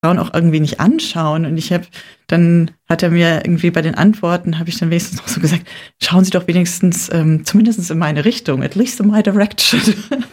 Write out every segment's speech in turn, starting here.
Frauen auch irgendwie nicht anschauen. Und dann hat er mir irgendwie bei den Antworten, habe ich dann wenigstens noch so gesagt, schauen Sie doch wenigstens zumindest in meine Richtung, at least in my direction.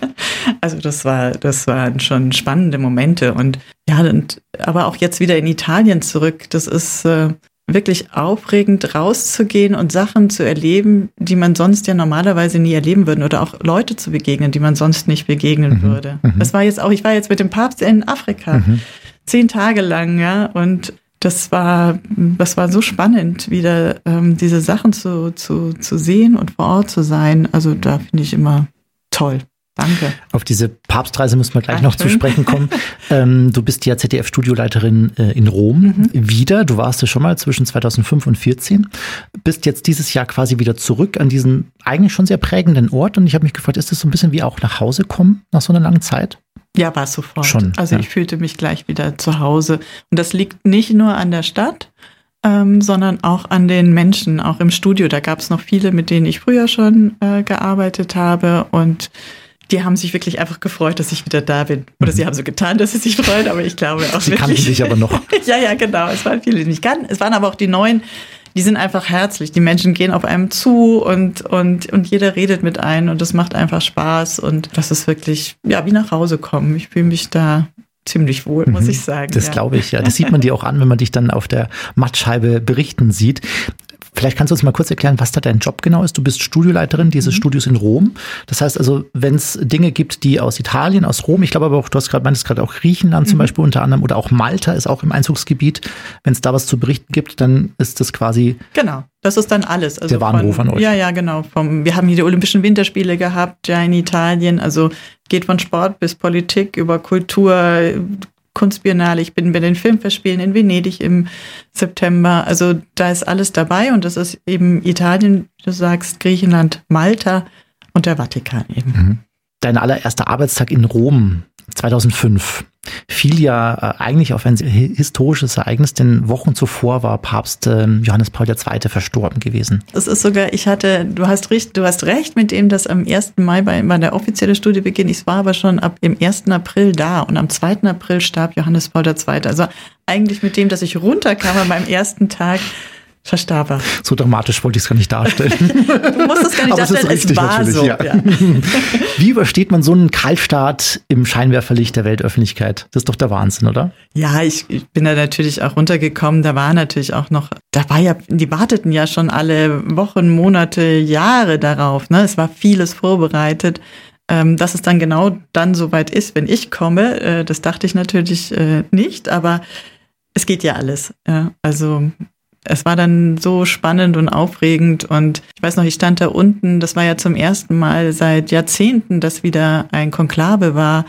Also das waren schon spannende Momente. Und ja, aber auch jetzt wieder in Italien zurück, das ist wirklich aufregend, rauszugehen und Sachen zu erleben, die man sonst ja normalerweise nie erleben würde, oder auch Leute zu begegnen, die man sonst nicht begegnen würde. Ich war jetzt mit dem Papst in Afrika, 10 Tage lang, ja, und das war so spannend, wieder diese Sachen zu sehen und vor Ort zu sein. Also da finde ich immer toll. Danke. Auf diese Papstreise müssen wir gleich noch zu sprechen kommen. Du bist ja ZDF-Studioleiterin in Rom wieder. Du warst ja schon mal zwischen 2005 und 2014. Bist jetzt dieses Jahr quasi wieder zurück an diesen eigentlich schon sehr prägenden Ort. Und ich habe mich gefragt, ist das so ein bisschen wie auch nach Hause kommen nach so einer langen Zeit? Ja, war es sofort. Schon, also ich fühlte mich gleich wieder zu Hause. Und das liegt nicht nur an der Stadt, sondern auch an den Menschen, auch im Studio. Da gab es noch viele, mit denen ich früher schon gearbeitet habe, und die haben sich wirklich einfach gefreut, dass ich wieder da bin. Oder sie haben so getan, dass sie sich freuen, aber ich glaube auch sie wirklich. Sie kannten sich aber noch. Ja, genau. Es waren viele, die mich kannten. Es waren aber auch die Neuen, die sind einfach herzlich. Die Menschen gehen auf einem zu und jeder redet mit einem, und das macht einfach Spaß. Und das ist wirklich, ja, wie nach Hause kommen. Ich fühle mich da ziemlich wohl, muss ich sagen. Das glaube ich, ja. Das sieht man dir auch an, wenn man dich dann auf der Mattscheibe berichten sieht. Vielleicht kannst du uns mal kurz erklären, was da dein Job genau ist. Du bist Studioleiterin dieses Studios in Rom. Das heißt also, wenn es Dinge gibt, die aus Italien, aus Rom, ich glaube aber auch, du hast meintest gerade auch Griechenland zum Beispiel unter anderem, oder auch Malta ist auch im Einzugsgebiet. Wenn es da was zu berichten gibt, dann ist das quasi... Genau, das ist dann alles. Also der Warnruf an euch. Ja, genau. Wir haben hier die Olympischen Winterspiele gehabt, ja, in Italien. Also geht von Sport bis Politik über Kultur, Kunstbiennale. Ich bin bei den Filmfestspielen in Venedig im September. Also da ist alles dabei, und das ist eben Italien, du sagst Griechenland, Malta und der Vatikan eben. Dein allererster Arbeitstag in Rom 2005 fiel ja eigentlich auf ein historisches Ereignis, denn Wochen zuvor war Papst Johannes Paul II. Verstorben gewesen. Es ist sogar, du hast recht mit dem, dass am 1. Mai war der offizielle Studiebeginn. Ich war aber schon ab dem 1. April da, und am 2. April starb Johannes Paul II. Also eigentlich mit dem, dass ich runterkam an meinem ersten Tag, verstarb er. So dramatisch wollte ich es gar nicht darstellen. Du musst es gar nicht darstellen, es war so. Ja. Wie übersteht man so einen Kaltstart im Scheinwerferlicht der Weltöffentlichkeit? Das ist doch der Wahnsinn, oder? Ja, ich bin da natürlich auch runtergekommen. Die warteten ja schon alle Wochen, Monate, Jahre darauf. Ne? Es war vieles vorbereitet. Dass es dann genau dann soweit ist, wenn ich komme, das dachte ich natürlich nicht, aber es geht ja alles. Ja? Also es war dann so spannend und aufregend, und ich weiß noch, ich stand da unten, das war ja zum ersten Mal seit Jahrzehnten, dass wieder ein Konklave war.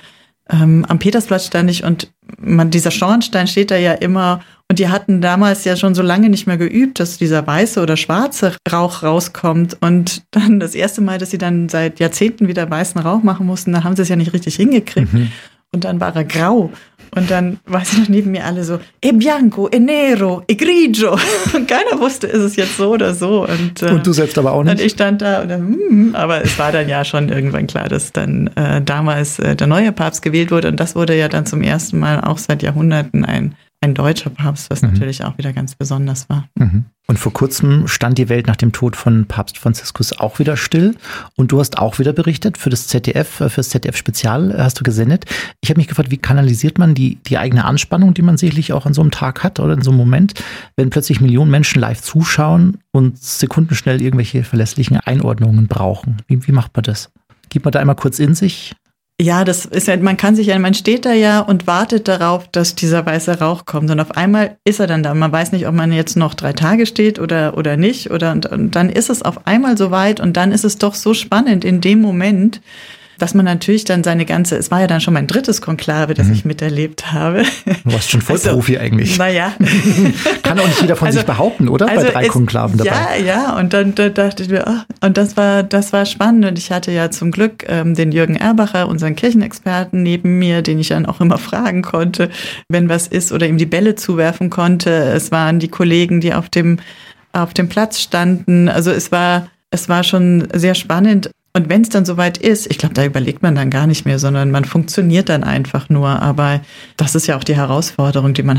Am Petersplatz stand ich, und dieser Schornstein steht da ja immer, und die hatten damals ja schon so lange nicht mehr geübt, dass dieser weiße oder schwarze Rauch rauskommt, und dann das erste Mal, dass sie dann seit Jahrzehnten wieder weißen Rauch machen mussten, da haben sie es ja nicht richtig hingekriegt. Und dann war er grau. Und dann war es noch neben mir alle so, e bianco, e nero, e grigio. Und keiner wusste, ist es jetzt so oder so. Und du selbst aber auch nicht? Und ich stand da, und dann, aber es war dann ja schon irgendwann klar, dass dann damals der neue Papst gewählt wurde. Und das wurde ja dann zum ersten Mal auch seit Jahrhunderten ein deutscher Papst, was natürlich auch wieder ganz besonders war. Und vor kurzem stand die Welt nach dem Tod von Papst Franziskus auch wieder still. Und du hast auch wieder berichtet für das ZDF-Spezial hast du gesendet. Ich habe mich gefragt, wie kanalisiert man die eigene Anspannung, die man sicherlich auch an so einem Tag hat oder in so einem Moment, wenn plötzlich Millionen Menschen live zuschauen und sekundenschnell irgendwelche verlässlichen Einordnungen brauchen? Wie macht man das? Geht man da einmal kurz in sich? Ja, das ist ja, man steht da ja und wartet darauf, dass dieser weiße Rauch kommt. Und auf einmal ist er dann da. Man weiß nicht, ob man jetzt noch 3 Tage steht oder nicht. Und dann ist es auf einmal soweit, und dann ist es doch so spannend in dem Moment, dass man natürlich dann es war ja dann schon mein 3. Konklave, das ich miterlebt habe. Du warst schon voll Profi eigentlich. Naja. Kann auch nicht jeder von sich behaupten, oder? Bei 3 Konklaven dabei. Ja, und dann dachte ich mir, und das war spannend. Und ich hatte ja zum Glück den Jürgen Erbacher, unseren Kirchenexperten, neben mir, den ich dann auch immer fragen konnte, wenn was ist, oder ihm die Bälle zuwerfen konnte. Es waren die Kollegen, die auf dem Platz standen. Also es war schon sehr spannend. Und wenn es dann soweit ist, ich glaube, da überlegt man dann gar nicht mehr, sondern man funktioniert dann einfach nur. Aber das ist ja auch die Herausforderung, die man